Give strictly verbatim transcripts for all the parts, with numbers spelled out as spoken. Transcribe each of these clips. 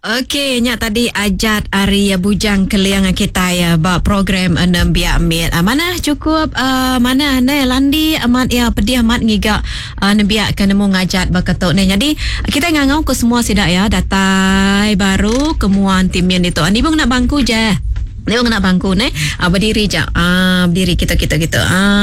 Okey, nya tadi ajat Ari bujang keliang kita ya ba program enam biak mit. Uh, mana cukup uh, mana ne landi amat ya pedih amat ngiga uh, nebiak ke nemu ngajat ba ketok ne. Jadi kita ngangau ke semua sidak ya datai baru kemuan timian itu. Ani bang nak bangku je. Dia nak bangku ne. Ah berdiri je. Ah berdiri kita kita kita.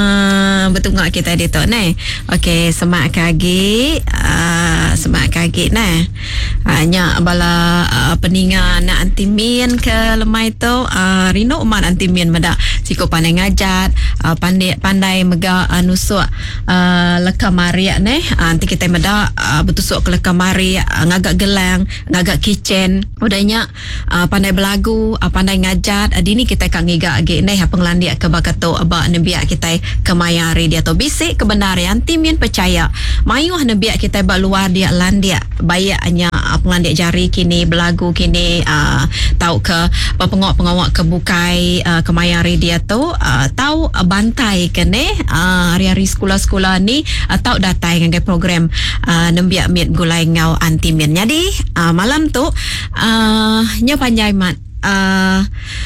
Ah betungak kita di tu ne. Okey, semak kaki. Ah semak kaki ne. Hanya bala uh, peninga nak antimin ke lemai tu uh, rino umat antimin meda siko pandai ngajat uh, pandai pandai mega uh, nusuk uh, lekamari ne uh, nanti kita meda uh, betusuk ke lekamari uh, ngagak gelang ngagak kitchen udahnya uh, pandai belagu uh, pandai ngajat uh, dini kita kang ngiga age ne ha penglandi ke bakato aba nebiak kita kemayari dia tu bisik kebenaran antimin percaya mayuh nebiak kita ba luar dia landia bayaknya pengandik jari kini belagu kini uh, tahu ke pengawak-pengawak kebukai uh, kemayari dia tu uh, tahu uh, bantai ke ne uh, hari-hari sekolah-sekolah ni uh, tahu datai dengan program uh, nembiak mit gulai ngau antimin. Jadi uh, malam tu uh, nya panjai mat uh,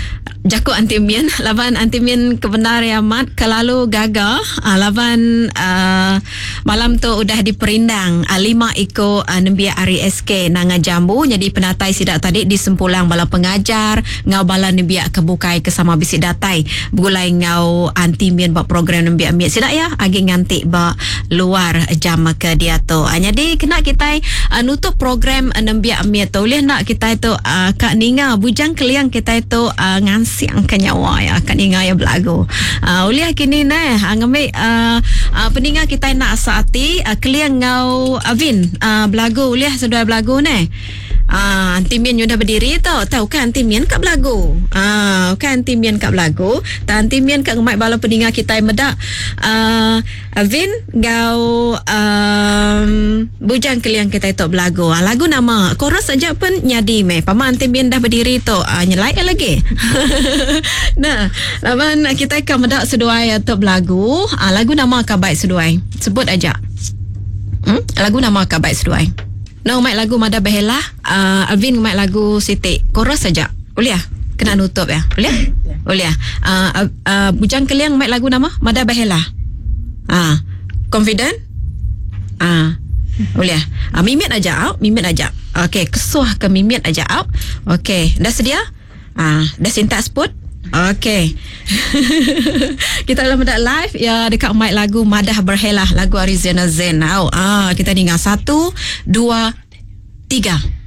Jaku antimin, laban antimin kebenar amat kelalu gagal. Uh, laban uh, malam tu udah diperindang uh, lima iko uh, nembiak Ari S K nanga jambu. Jadi penatai sidak tadi disempulang bala pengajar ngau bala nembiak kebukai kesama bisik datai begulai ngau antimin bak program nembiak mit sidak ya agi nganti ba luar jam ke dia tu. Uh, jadi kena kita uh, nutup program uh, nembiak mit tu boleh nak kita itu uh, kak ninga bujang keliang kita itu uh, ngan siang kenyawa ya kan ingat ya belagu. Uh, uliah kini ne ngambil uh, uh, peninga kita nak saati uh, keliang ngau Avin uh, belagu uliah sudah belagu ne. Ah, uh, antimin sudah berdiri tu. Tahu kan antimin kat belagu. Ah, uh, kan antimin kat belagu. Dan antimin kat ngemai bala peninga kita medak. Ah, uh, Avin ngau um, bujang keliang kita itu belagu. Uh, lagu nama chorus saja pun nyadi meh. Pama antimin dah berdiri tu. Ah, uh, nyelai lagi. Nah, lawan kita akan medak seduai untuk belagu. Ah, lagu nama akan baik seduai. Sebut aja. Hmm? Lagu nama akan baik seduai. No, main lagu Mada Behela. Uh, Alvin main lagu Siti. Chorus saja. Boleh ya? Kena nutup ya? Boleh? Boleh ya? Uh, uh, bujang keliang main lagu nama Mada Behela. Ah, uh, confident? Ah, uh, boleh ya? Uh, mimit aja out. Mimit aja. Okay, kesuah ke mimit aja out. Okay, dah sedia? Ah, uh, dah sintak spot? Okay. Kita dalam mendak live ya dekat mic lagu Madah Berhelah lagu Arizona Zen. Oh, ah kita dengar satu, dua, tiga.